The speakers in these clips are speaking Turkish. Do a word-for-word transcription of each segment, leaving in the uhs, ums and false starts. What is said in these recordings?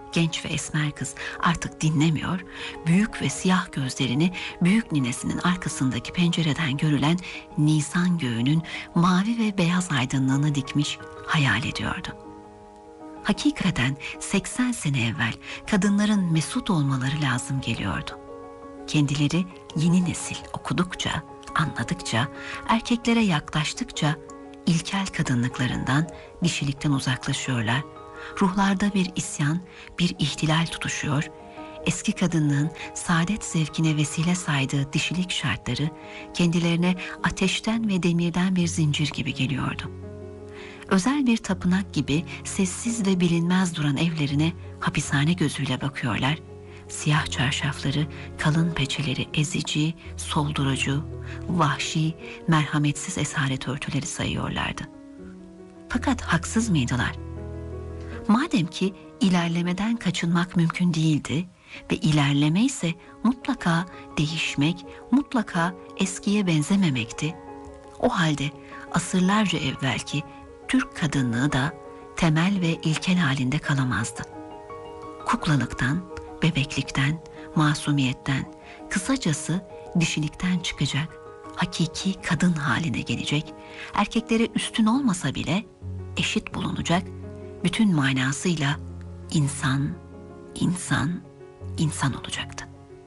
Genç ve esmer kız artık dinlemiyor, büyük ve siyah gözlerini büyük ninesinin arkasındaki pencereden görülen Nisan göğünün mavi ve beyaz aydınlığına dikmiş hayal ediyordu. Hakikaten seksen sene evvel kadınların mesut olmaları lazım geliyordu. Kendileri yeni nesil okudukça, anladıkça, erkeklere yaklaştıkça ilkel kadınlıklarından, dişilikten uzaklaşıyorlar. Ruhlarda bir isyan, bir ihtilal tutuşuyor. Eski kadınlığın saadet zevkine vesile saydığı dişilik şartları kendilerine ateşten ve demirden bir zincir gibi geliyordu. Özel bir tapınak gibi sessiz ve bilinmez duran evlerine hapishane gözüyle bakıyorlar. Siyah çarşafları, kalın peçeleri ezici, soldurucu, vahşi, merhametsiz esaret örtüleri sayıyorlardı. Fakat haksız mıydılar? Madem ki ilerlemeden kaçınmak mümkün değildi ve ilerleme ise mutlaka değişmek, mutlaka eskiye benzememekti, o halde asırlarca evvelki Türk kadınlığı da temel ve ilkel halinde kalamazdı. Kuklalıktan, bebeklikten, masumiyetten, kısacası dişilikten çıkacak, hakiki kadın haline gelecek, erkeklere üstün olmasa bile eşit bulunacak, bütün manasıyla insan, insan, insan olacaktı.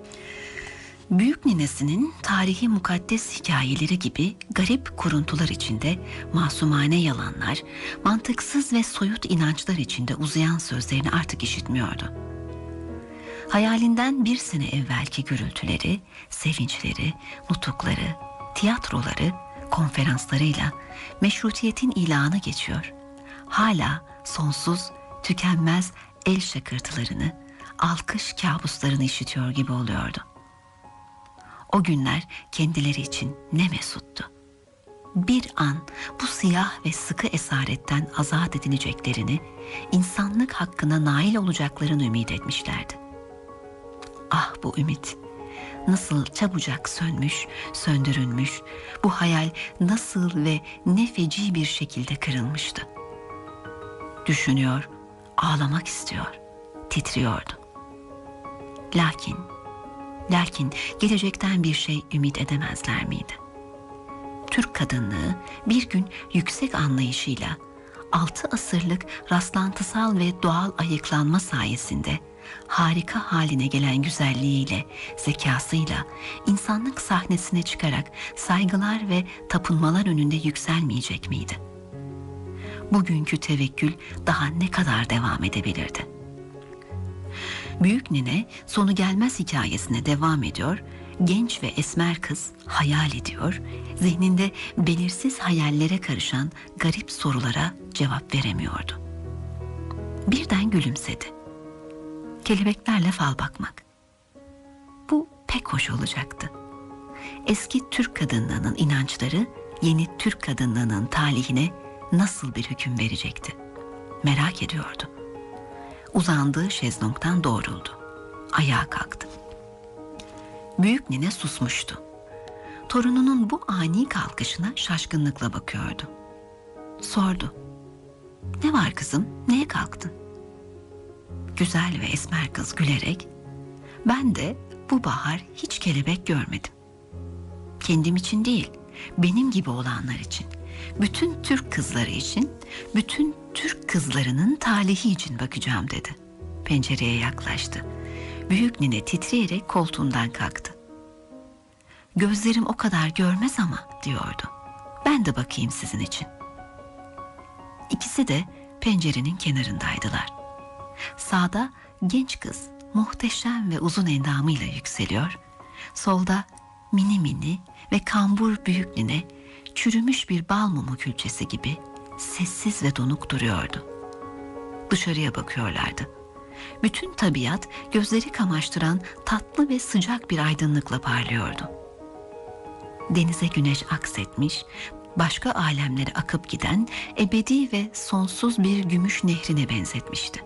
Büyük ninesinin tarihi mukaddes hikayeleri gibi garip kuruntular içinde masumane yalanlar, mantıksız ve soyut inançlar içinde uzayan sözlerini artık işitmiyordu. Hayalinden bir sene evvelki gürültüleri, sevinçleri, nutukları, tiyatroları, konferanslarıyla meşrutiyetin ilanı geçiyor. Hala sonsuz, tükenmez el şakırtılarını, alkış kabuslarını işitiyor gibi oluyordu. O günler kendileri için ne mesuttu. Bir an bu siyah ve sıkı esaretten azat edileceklerini, insanlık hakkına nail olacaklarını ümit etmişlerdi. Ah bu ümit, nasıl çabucak sönmüş, söndürülmüş, bu hayal nasıl ve ne feci bir şekilde kırılmıştı. Düşünüyor, ağlamak istiyor, titriyordu. Lakin, lakin gelecekten bir şey ümit edemezler miydi? Türk kadınlığı bir gün yüksek anlayışıyla, altı asırlık rastlantısal ve doğal ayıklanma sayesinde harika haline gelen güzelliğiyle, zekasıyla insanlık sahnesine çıkarak saygılar ve tapınmalar önünde yükselmeyecek miydi? Bugünkü tevekkül daha ne kadar devam edebilirdi? Büyük nine sonu gelmez hikayesine devam ediyor, genç ve esmer kız hayal ediyor, zihninde belirsiz hayallere karışan garip sorulara cevap veremiyordu. Birden gülümsedi. Kelebeklerle fal bakmak. Bu pek hoş olacaktı. Eski Türk kadınlığının inançları yeni Türk kadınlığının talihine nasıl bir hüküm verecekti? Merak ediyordu. Uzandığı şezlongdan doğruldu. Ayağa kalktı. Büyük nine susmuştu. Torununun bu ani kalkışına şaşkınlıkla bakıyordu. Sordu. Ne var kızım, neye kalktın? Güzel ve esmer kız gülerek, ben de bu bahar hiç kelebek görmedim. Kendim için değil, benim gibi olanlar için, bütün Türk kızları için, bütün Türk kızlarının talihi için bakacağım dedi. Pencereye yaklaştı. Büyük nine titreyerek koltuğundan kalktı. Gözlerim o kadar görmez ama diyordu. Ben de bakayım sizin için. İkisi de pencerenin kenarındaydılar. Sağda genç kız muhteşem ve uzun endamıyla yükseliyor. Solda mini mini ve kambur büyük nine çürümüş bir bal mumu külçesi gibi sessiz ve donuk duruyordu. Dışarıya bakıyorlardı. Bütün tabiat gözleri kamaştıran tatlı ve sıcak bir aydınlıkla parlıyordu. Denize güneş aksetmiş, başka alemlere akıp giden ebedi ve sonsuz bir gümüş nehrine benzetmişti.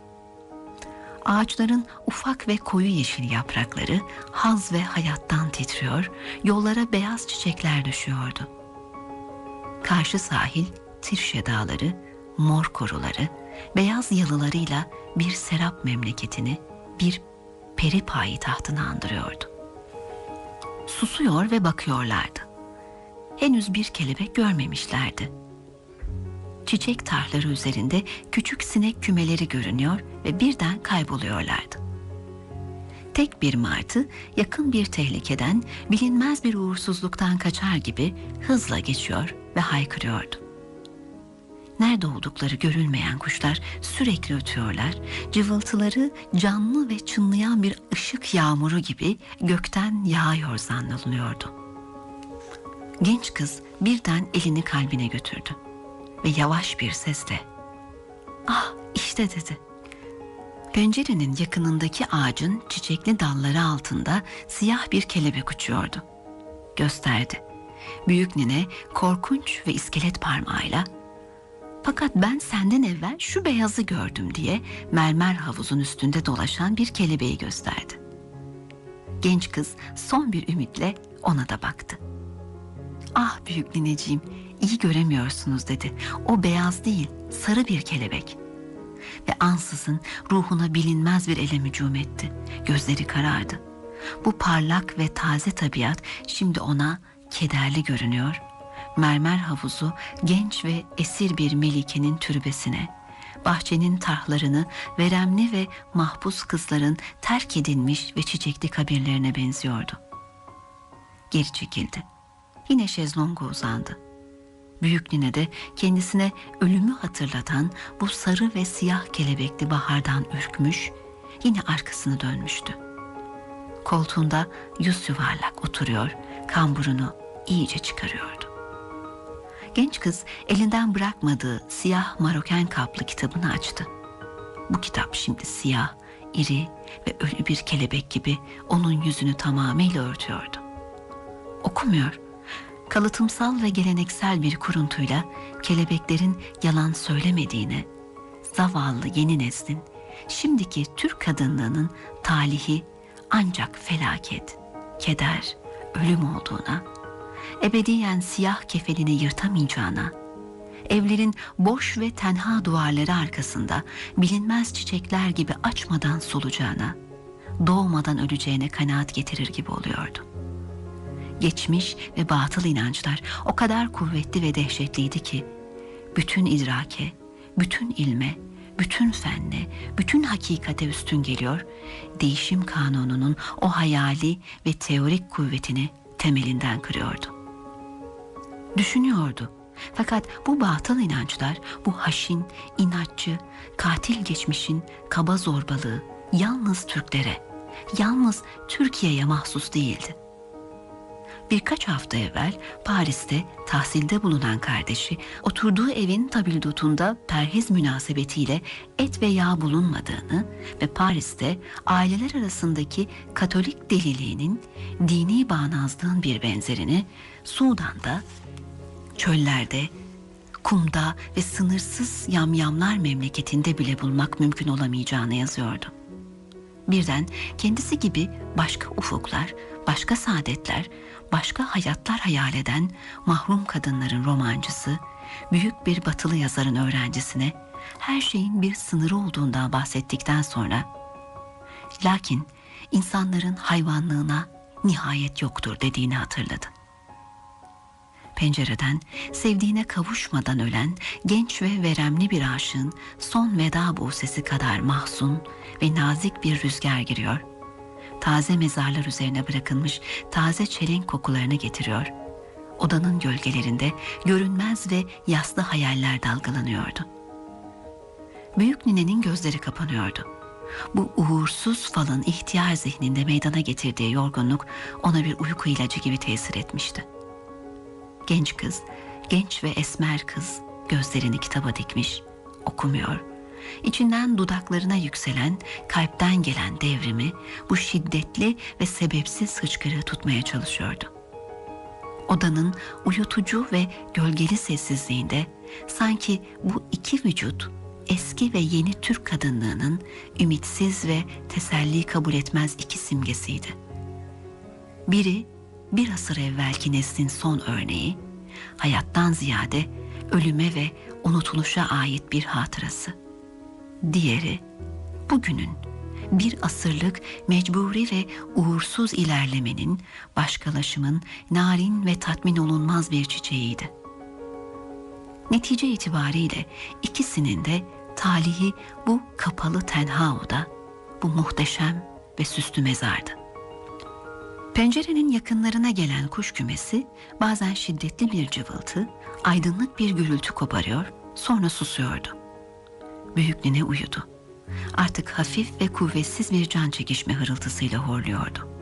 Ağaçların ufak ve koyu yeşil yaprakları haz ve hayattan titriyor, yollara beyaz çiçekler düşüyordu. Karşı sahil, Tirşe dağları, mor koruları, beyaz yalılarıyla bir serap memleketini, bir peri payitahtını andırıyordu. Susuyor ve bakıyorlardı. Henüz bir kelebek görmemişlerdi. Çiçek tarlaları üzerinde küçük sinek kümeleri görünüyor ve birden kayboluyorlardı. Tek bir martı yakın bir tehlikeden, bilinmez bir uğursuzluktan kaçar gibi hızla geçiyor ve haykırıyordu. Nerede oldukları görülmeyen kuşlar sürekli ötüyorlar, cıvıltıları canlı ve çınlayan bir ışık yağmuru gibi gökten yağıyor zannediliyordu. Genç kız birden elini kalbine götürdü ve yavaş bir sesle "Ah işte" dedi. Pencerenin yakınındaki ağacın çiçekli dalları altında siyah bir kelebek uçuyordu. Gösterdi. Büyük nine korkunç ve iskelet parmağıyla "Fakat ben senden evvel şu beyazı gördüm" diye mermer havuzun üstünde dolaşan bir kelebeği gösterdi. Genç kız son bir ümitle ona da baktı. "Ah büyük nineciğim, iyi göremiyorsunuz" dedi. "O beyaz değil, sarı bir kelebek." Ve ansızın ruhuna bilinmez bir elem hücum etti. Gözleri karardı. Bu parlak ve taze tabiat şimdi ona kederli görünüyor. Mermer havuzu genç ve esir bir melikenin türbesine, bahçenin tahlarını veremli ve mahpus kızların terk edilmiş ve çiçekli kabirlerine benziyordu. Geri çekildi. Yine şezlonga uzandı. Büyük nine de kendisine ölümü hatırlatan bu sarı ve siyah kelebekli bahardan ürkmüş, yine arkasını dönmüştü. Koltuğunda yüz yuvarlak oturuyor, kamburunu iyice çıkarıyordu. Genç kız elinden bırakmadığı siyah maroken kaplı kitabını açtı. Bu kitap şimdi siyah, iri ve ölü bir kelebek gibi onun yüzünü tamamıyla örtüyordu. Okumuyor. Kalıtımsal ve geleneksel bir kuruntuyla kelebeklerin yalan söylemediğine, zavallı yeni neslin, şimdiki Türk kadınlığının talihi ancak felaket, keder, ölüm olduğuna, ebediyen siyah kefenini yırtamayacağına, evlerin boş ve tenha duvarları arkasında bilinmez çiçekler gibi açmadan solacağına, doğmadan öleceğine kanaat getirir gibi oluyordu. Geçmiş ve batıl inançlar o kadar kuvvetli ve dehşetliydi ki, bütün idrake, bütün ilme, bütün fenne, bütün hakikate üstün geliyor, değişim kanununun o hayali ve teorik kuvvetini temelinden kırıyordu. Düşünüyordu. Fakat bu batıl inançlar, bu haşin, inatçı, katil geçmişin kaba zorbalığı yalnız Türklere, yalnız Türkiye'ye mahsus değildi. Birkaç hafta evvel Paris'te tahsilde bulunan kardeşi oturduğu evin tabildotunda perhiz münasebetiyle et ve yağ bulunmadığını ve Paris'te aileler arasındaki Katolik deliliğinin dini bağnazlığın bir benzerini Sudan'da, çöllerde, kumda ve sınırsız yamyamlar memleketinde bile bulmak mümkün olamayacağını yazıyordu. Birden kendisi gibi başka ufuklar, başka saadetler, başka hayatlar hayal eden mahrum kadınların romancısı, büyük bir batılı yazarın öğrencisine her şeyin bir sınırı olduğundan bahsettikten sonra, lakin insanların hayvanlığına nihayet yoktur dediğini hatırladı. Pencereden sevdiğine kavuşmadan ölen genç ve veremli bir aşığın son veda buğsesi kadar mahzun ve nazik bir rüzgar giriyor. Taze mezarlar üzerine bırakılmış taze çelenk kokularını getiriyor. Odanın gölgelerinde görünmez ve yaslı hayaller dalgalanıyordu. Büyük ninenin gözleri kapanıyordu. Bu uğursuz falın ihtiyar zihninde meydana getirdiği yorgunluk ona bir uyku ilacı gibi tesir etmişti. Genç kız, genç ve esmer kız gözlerini kitaba dikmiş, okumuyor. İçinden dudaklarına yükselen, kalpten gelen devrimi, bu şiddetli ve sebepsiz hıçkırığı tutmaya çalışıyordu. Odanın uyutucu ve gölgeli sessizliğinde sanki bu iki vücut, eski ve yeni Türk kadınlığının ümitsiz ve teselli kabul etmez iki simgesiydi. Biri, bir asır evvelki neslin son örneği, hayattan ziyade ölüme ve unutuluşa ait bir hatırası. Diğeri bugünün, bir asırlık mecburi ve uğursuz ilerlemenin, başkalaşımın narin ve tatmin olunmaz bir çiçeğiydi. Netice itibariyle ikisinin de talihi bu kapalı tenha oda, bu muhteşem ve süslü mezardı. Pencerenin yakınlarına gelen kuş kümesi bazen şiddetli bir cıvıltı, aydınlık bir gürültü koparıyor, sonra susuyordu. Büyük nine uyudu. Artık hafif ve kuvvetsiz bir can çekişme hırıltısıyla horluyordu.